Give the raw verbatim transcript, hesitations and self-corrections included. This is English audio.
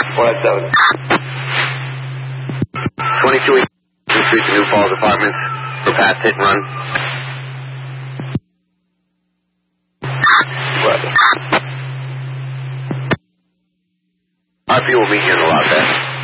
four seven. twenty-two Street to New Falls Apartments for past hit and run. Roger. R P will meet you in the lot there.